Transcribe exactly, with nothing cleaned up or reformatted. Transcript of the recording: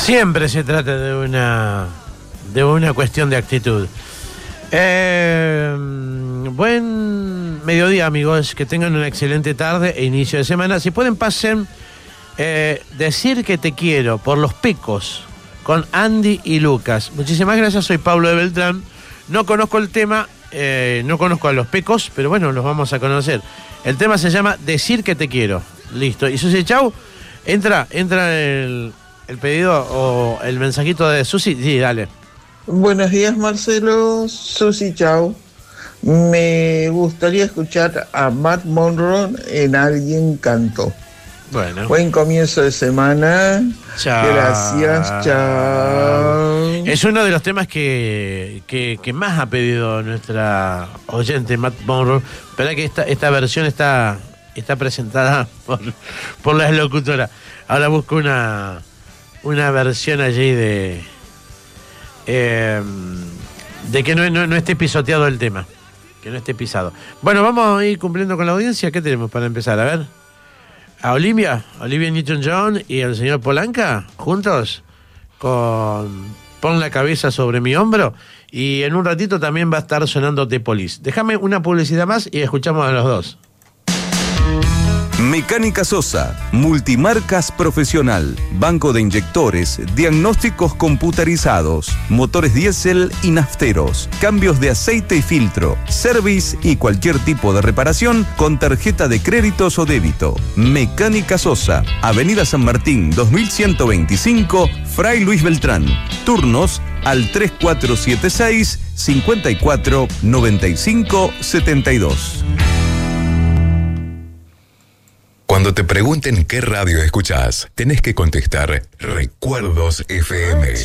Siempre se trata de una de una cuestión de actitud. Eh, buen mediodía, amigos, que tengan una excelente tarde e inicio de semana. Si pueden, pasen eh, Decir que te quiero por Los Pecos con Andy y Lucas. Muchísimas gracias, soy Pablo de Beltrán. No conozco el tema, eh, no conozco a Los Pecos, pero bueno, los vamos a conocer. El tema se llama Decir que te quiero. Listo. Y Susi Chau, entra, entra el, el pedido o el mensajito de Susi. Sí, dale. Buenos días, Marcelo. Susi Chau. Me gustaría escuchar a Matt Monroe en Alguien Cantó. Bueno. Buen comienzo de semana. Chao. Gracias, chao. Es uno de los temas que, que, que más ha pedido nuestra oyente Matt Monroe. Espera que esta, esta versión está, está presentada por, por la locutora. Ahora busco una, una versión allí de, eh, de que no, no, no esté pisoteado el tema. Que no esté pisado. Bueno, vamos a ir cumpliendo con la audiencia. ¿Qué tenemos para empezar? A ver. A Olivia, Olivia Newton-John y el señor Polanca, juntos, con Pon la cabeza sobre mi hombro. Y en un ratito también va a estar sonando The Police. Déjame una publicidad más y escuchamos a los dos. Mecánica Sosa, multimarcas profesional, banco de inyectores, diagnósticos computarizados, motores diésel y nafteros, cambios de aceite y filtro, service y cualquier tipo de reparación con tarjeta de créditos o débito. Mecánica Sosa, Avenida San Martín dos mil ciento veinticinco, Fray Luis Beltrán. Turnos al tres cuatro siete seis, cinco cuatro nueve cinco siete dos. Cuando te pregunten qué radio escuchás, tenés que contestar Recuerdos F M.